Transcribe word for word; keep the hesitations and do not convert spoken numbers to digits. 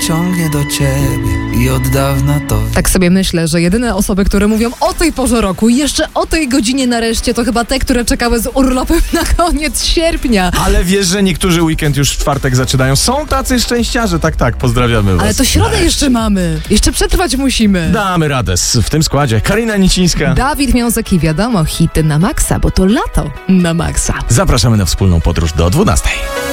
ciągnie do ciebie i od dawna to... Tak sobie myślę, że jedyne osoby, które mówią o tej porze roku i jeszcze o tej godzinie nareszcie, to chyba te, które czekały z urlopem na koniec sierpnia. Ale wiesz, że niektórzy weekend już w czwartek zaczynają. Są tacy szczęściarze, tak, tak, pozdrawiamy was. Ale to środę jeszcze mamy. Jeszcze przetrwać musimy. Damy radę w tym składzie. Karina Nicińska. Dawid Miąsek i wiadomo, hity na maksa, bo to lato na maksa. Zapraszamy na wspólną podróż do dwunastej.